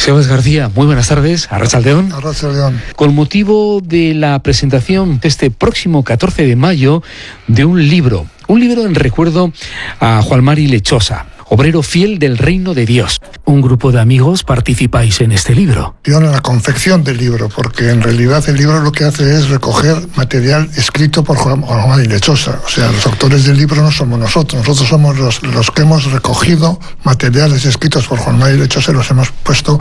Sebas García, muy buenas tardes. Arratsaldeon. Arratsaldeon. Con motivo de la presentación este próximo 14 de mayo de un libro en recuerdo a Juan Mari Lechosa, obrero fiel del reino de Dios. Un grupo de amigos participáis en este libro. Yo en la confección del libro, porque en realidad el libro lo que hace es recoger material escrito por Juan Mari Lechosa. O sea, los autores del libro no somos nosotros somos los que hemos recogido materiales escritos por Juan Mari Lechosa y los hemos puesto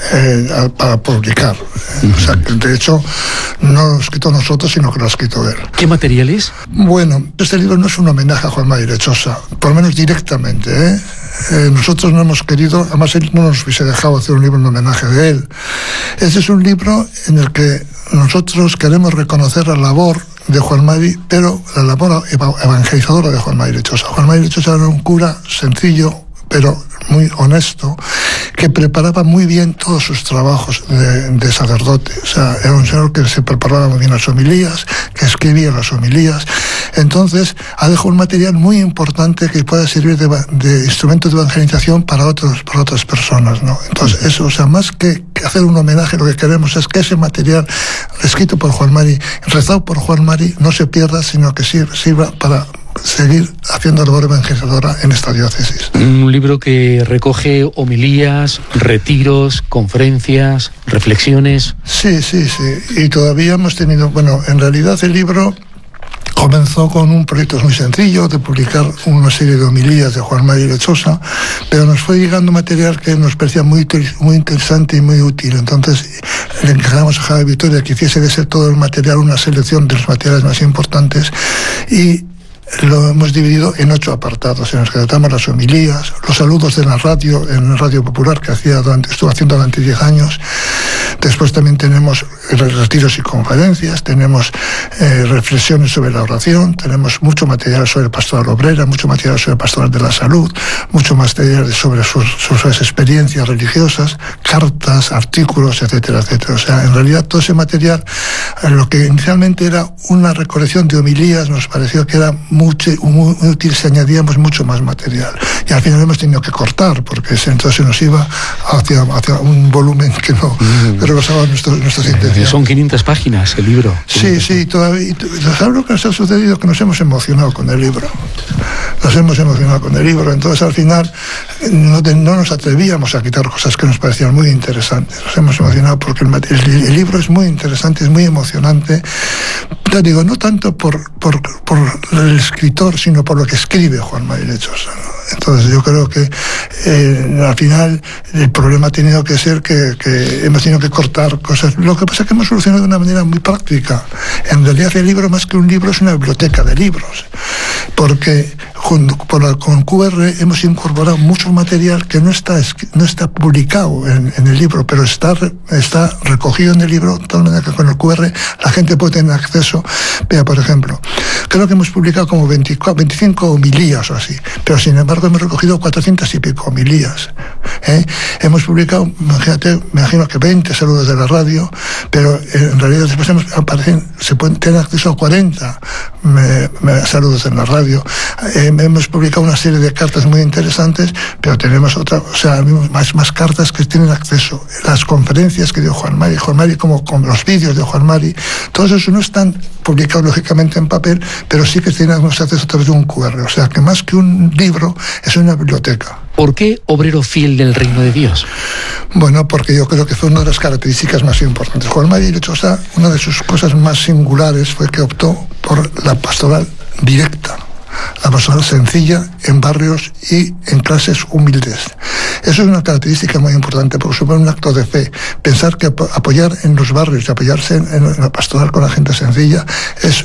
para publicar. O sea, de hecho, no lo he escrito nosotros, sino que lo ha escrito él. ¿Qué materiales? Bueno, este libro no es un homenaje a Juan Mari Lechosa, por lo menos directamente, nosotros no hemos querido, además él no nos hubiese dejado hacer un libro en homenaje de él. Este es un libro en el que nosotros queremos reconocer la labor de Juan Mari, pero la labor evangelizadora de Juan Mari Lechosa. Juan Mari Lechosa era un cura sencillo, pero muy honesto, que preparaba muy bien todos sus trabajos de sacerdote. O sea, era un señor que se preparaba muy bien las homilías, que escribía las homilías. Entonces, ha dejado un material muy importante que pueda servir de instrumento de evangelización para otras personas, ¿no? Entonces, eso, o sea, más que hacer un homenaje, lo que queremos es que ese material escrito por Juan Mari, rezado por Juan Mari, no se pierda, sino que sirva para seguir haciendo labor evangelizadora en esta diócesis. Un libro que recoge homilías, retiros, conferencias, reflexiones. Sí. Y todavía hemos tenido, bueno, en realidad el libro comenzó con un proyecto muy sencillo de publicar una serie de homilías de Juan Mari Lechosa, pero nos fue llegando material que nos parecía muy interesante y muy útil. Entonces le encargamos a Javier Vitoria que hiciese de ser todo el material una selección de los materiales más importantes, y lo hemos dividido en 8 apartados en los que tratamos las homilías, los saludos de la radio, en Radio Popular, que estuvo haciendo durante 10 años. Después también tenemos retiros y conferencias, tenemos reflexiones sobre la oración, tenemos mucho material sobre pastoral obrera, mucho material sobre pastoral de la salud, mucho material sobre sus experiencias religiosas, cartas, artículos, etcétera, etcétera. O sea, en realidad todo ese material, lo que inicialmente era una recolección de homilías, nos pareció que era muy útil si añadíamos mucho más material, y al final hemos tenido que cortar porque entonces se nos iba hacia un volumen que no rebasaba nuestras intenciones. Son 500 páginas el libro. Sí, todavía. ¿Sabes lo que nos ha sucedido? Que nos hemos emocionado con el libro. Entonces al final no nos atrevíamos a quitar cosas que nos parecían muy interesantes. Nos hemos emocionado porque el libro es muy interesante, es muy emocionante. Te digo, no tanto por el escritor, sino por lo que escribe Juan Mari Lechosa, ¿no? Entonces yo creo que al final el problema ha tenido que ser que hemos tenido que cortar cosas. Lo que pasa es que hemos solucionado de una manera muy práctica. En realidad el libro, más que un libro, es una biblioteca de libros, porque con QR hemos incorporado mucho material que no está publicado en el libro, pero está recogido en el libro, de tal manera que con el QR la gente puede tener acceso. Vea, por ejemplo, creo que hemos publicado como 25 homilías o así, pero sin embargo hemos recogido 400 y pico homilías. Hemos publicado, me imagino que 20 saludos de la radio, pero en realidad después se pueden tener acceso a 40 saludos en la radio. Hemos publicado una serie de cartas muy interesantes, pero tenemos más cartas que tienen acceso. Las conferencias que dio Juan Mari, como los vídeos de Juan Mari, todos esos no están publicados lógicamente en papel, pero sí que tienen acceso a través de un QR. O sea que más que un libro, es una biblioteca. ¿Por qué obrero fiel del reino de Dios? Bueno, porque yo creo que fue una de las características más importantes. Juan Mari Lechosa, una de sus cosas más singulares fue que optó por la pastoral directa, la pastoral sencilla en barrios y en clases humildes. Eso es una característica muy importante porque supone un acto de fe. Pensar que apoyar en los barrios y apoyarse en la pastoral con la gente sencilla es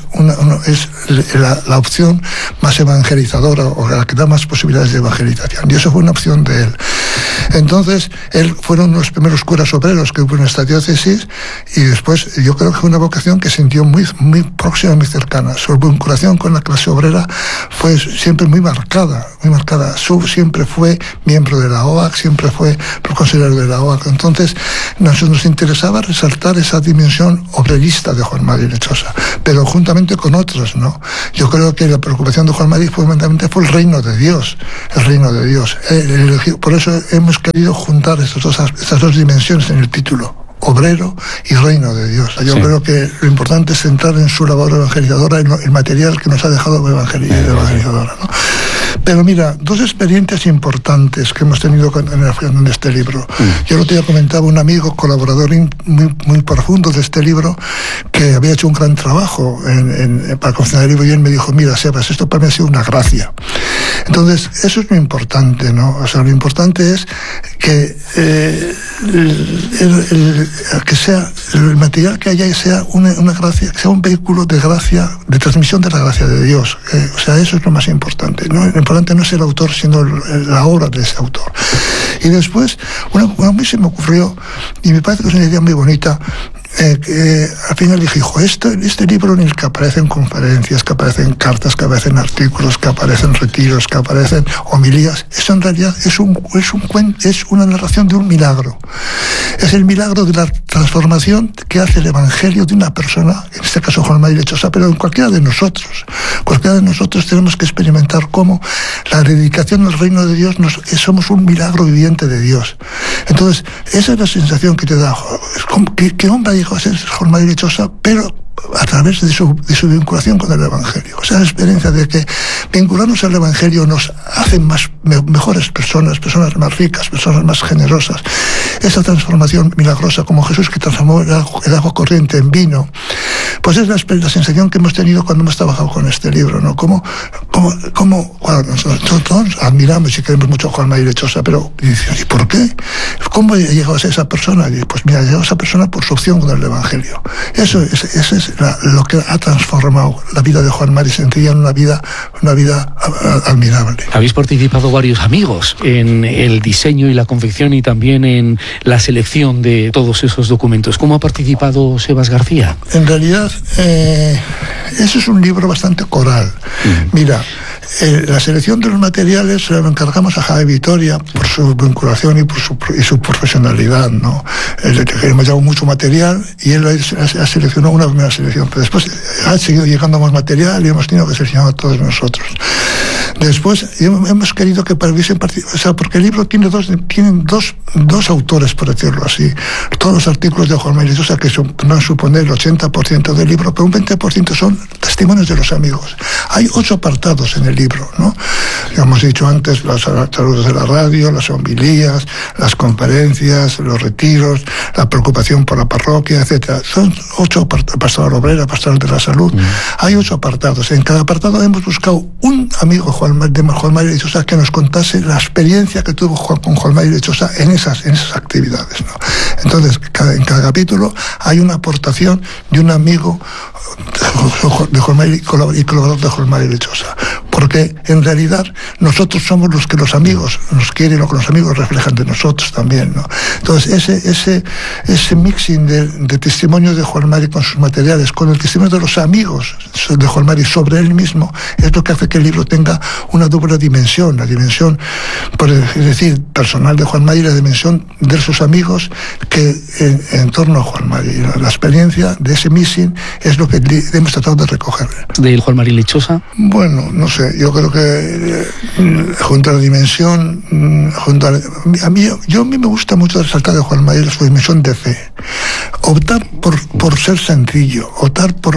la opción más evangelizadora, o la que da más posibilidades de evangelización. Y eso fue una opción de él. Entonces, fueron los primeros curas obreros que hubo en esta diócesis, y después yo creo que fue una vocación que sintió muy, muy próxima, muy cercana. Su vinculación con la clase obrera fue siempre muy marcada. Siempre fue miembro de la OAC, siempre fue consejero de la OAC. Entonces, nos interesaba resaltar esa dimensión obrerista de Juan Mari Lechosa, pero juntamente con otros, ¿no? Yo creo que la preocupación de Juan Mari fundamentalmente fue el reino de Dios. Por eso hemos querido juntar estas dos dimensiones en el título: obrero y reino de Dios. Yo creo que lo importante es centrar en su labor evangelizadora, en el material que nos ha dejado evangelizadora, ¿no? Pero mira, dos experiencias importantes que hemos tenido en este libro. Yo el otro día comentaba un amigo, colaborador muy profundo de este libro, que había hecho un gran trabajo para confeccionar el libro, y él me dijo: mira, Sebas, esto para mí ha sido una gracia. Entonces, eso es lo importante, ¿no? O sea, lo importante es que que sea el material que haya sea una gracia, que sea un vehículo de gracia, de transmisión de la gracia de Dios. O sea, eso es lo más importante, ¿no? Lo importante no es el autor, sino la obra de ese autor. Y después, a mí se me ocurrió, y me parece que es una idea muy bonita, que al final dije: hijo, este libro en el que aparecen conferencias, que aparecen cartas, que aparecen artículos, que aparecen retiros, que aparecen homilías, eso en realidad es una narración de un milagro. Es el milagro de la transformación que hace el Evangelio de una persona, en este caso Juan Mari Lechosa, pero en cualquiera de nosotros. Cualquiera de nosotros tenemos que experimentar cómo la dedicación al reino de Dios somos un milagro viviente de Dios. Entonces, esa es la sensación que te da. ¿Qué hombre llegó a ser Juan Mari Lechosa? Pero a través de su vinculación con el Evangelio. O sea, la experiencia de que vincularnos al Evangelio nos hace mejores personas más ricas, personas más generosas. Esa transformación milagrosa, como Jesús que transformó el agua corriente en vino, pues es la sensación que hemos tenido cuando hemos trabajado con este libro, ¿no? Como bueno, nosotros todos admiramos y queremos mucho a Juan Mari Lechosa, pero ¿y por qué? ¿Cómo llegó a ser esa persona? Y pues mira, llegó a esa persona por su opción con el Evangelio. Eso es lo que ha transformado la vida de Juan Mari Sencilla en una vida admirable. Habéis participado varios amigos en el diseño y la confección y también en la selección de todos esos documentos. ¿Cómo ha participado Sebas García? En realidad, eso es un libro bastante coral. Mira, la selección de los materiales se lo encargamos a Javi Vitoria por su vinculación y su profesionalidad, ¿no? Hemos llevado mucho material y él ha seleccionado una primera selección, pero después ha seguido llegando más material y hemos tenido que seleccionar a todos nosotros. Después hemos querido que hubiesen participado, o sea, porque el libro tiene dos autores, por decirlo así. Todos los artículos de Juan Mari Lechosa, que van a suponer el 80% del libro, pero un 20% son testimonios de los amigos. Hay 8 apartados en el libro, ¿no? Ya hemos dicho antes, los saludos de la radio, las homilías, las conferencias, los retiros, la preocupación por la parroquia, etcétera. Son 8: pastoral obrera, pastoral de la salud. Hay 8 apartados. En cada apartado hemos buscado un amigo de Juan Mari Lechosa que nos contase la experiencia que tuvo con Juan Mari Lechosa en esas actividades, ¿no? Entonces, en cada capítulo hay una aportación de un amigo de Juan Mari y colaborador de Juan Mari Lechosa, porque en realidad nosotros somos los que los amigos nos quieren, lo que los amigos reflejan de nosotros también, ¿no? Entonces ese mixing de testimonios de Juan Mari con sus materiales, con el testimonio de los amigos de Juan Mari sobre él mismo, es lo que hace que el libro tenga una doble dimensión, la dimensión, es decir, personal de Juan Mari y la dimensión de sus amigos que en torno a Juan Mari. La experiencia de ese mixing es lo que hemos tratado de recoger. ¿De Juan Mari Lechosa? Bueno, no sé, yo creo que junto a la dimensión, a mí me gusta mucho resaltar de Juan Mari su dimensión de fe. Optar por ser sencillo, optar por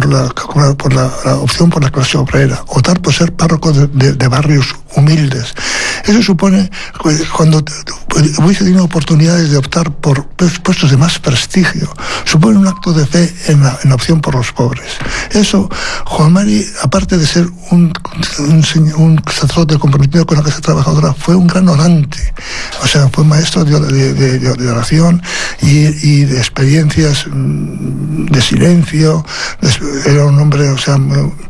la opción por la clase obrera, optar por ser párroco de barrios humildes. Eso supone, cuando hubiese tenido oportunidades de optar por puestos de más prestigio, supone un acto de fe en la opción por los pobres. Eso, Juan Mari, aparte de ser un sacerdote comprometido con la clase trabajadora, fue un gran orante. O sea, fue maestro de oración y de experiencias de silencio. Era un hombre, o sea,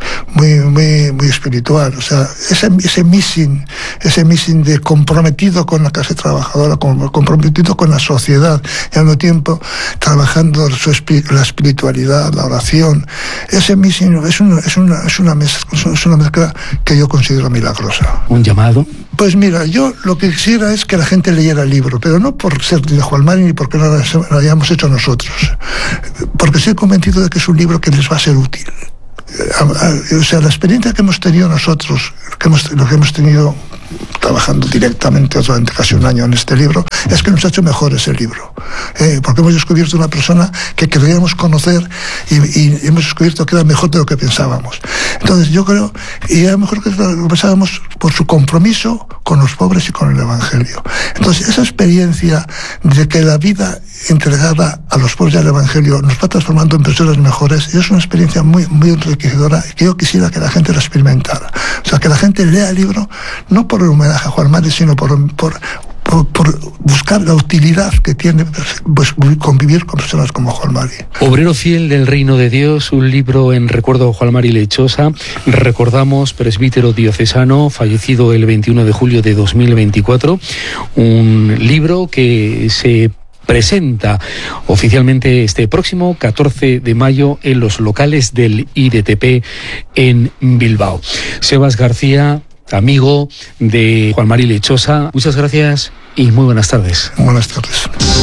muy espiritual. O sea, ese missing de comprometido con la clase trabajadora, comprometido con la sociedad, y al mismo tiempo trabajando la espiritualidad, la oración. Ese missing es una mezcla que yo considero milagrosa. ¿Un llamado? Pues mira, yo lo que quisiera es que la gente leyera el libro, pero no por ser de Juan Mari ni porque no lo hayamos hecho nosotros, porque estoy convencido de que es un libro que les va a ser útil. O sea, la experiencia que hemos tenido nosotros, lo que hemos tenido trabajando directamente durante casi un año en este libro, es que nos ha hecho mejor ese libro, porque hemos descubierto una persona que creíamos conocer y hemos descubierto que era mejor de lo que pensábamos. Entonces yo creo, y era mejor que lo que pensábamos por su compromiso con los pobres y con el Evangelio. Entonces esa experiencia de que la vida entregada a los pobres y al Evangelio nos va transformando en personas mejores, es una experiencia muy, muy enriquecedora que yo quisiera que la gente la experimentara. O sea, que la gente lea el libro no por el homenaje a Juan Mari, sino por buscar la utilidad que tiene pues, convivir con personas como Juan Mari. Obrero fiel del Reino de Dios, un libro en recuerdo a Juan Mari Lechosa. Recordamos, presbítero diocesano, fallecido el 21 de julio de 2024. Un libro que se presenta oficialmente este próximo 14 de mayo en los locales del IDTP en Bilbao. Sebas García, amigo de Juan Mari Lechosa, muchas gracias y muy buenas tardes. Buenas tardes.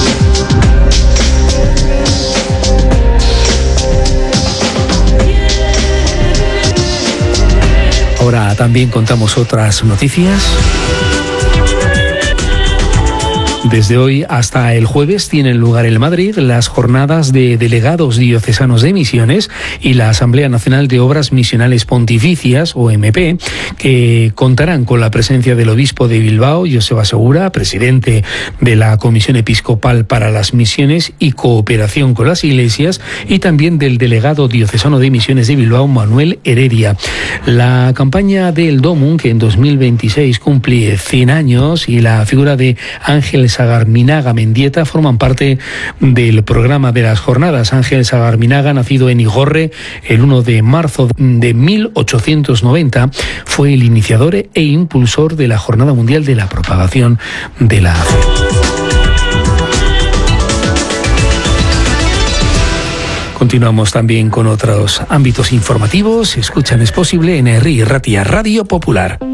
Ahora también contamos otras noticias. Desde hoy hasta el jueves tienen lugar en Madrid las jornadas de delegados diocesanos de misiones y la Asamblea Nacional de Obras Misionales Pontificias, OMP, que contarán con la presencia del obispo de Bilbao, Joseba Segura, presidente de la Comisión Episcopal para las Misiones y Cooperación con las Iglesias, y también del delegado diocesano de misiones de Bilbao, Manuel Heredia. La campaña del DOMUN, que en 2026 cumple 100 años, y la figura de Ángel Sagarminaga Mendieta forman parte del programa de las jornadas. Ángel Sagarminaga, nacido en Igorre el 1 de marzo de 1890, fue el iniciador e impulsor de la Jornada Mundial de la Propagación de la Fe. Continuamos también con otros ámbitos informativos. Escuchan Es Posible en Herri Ratia, Radio Popular.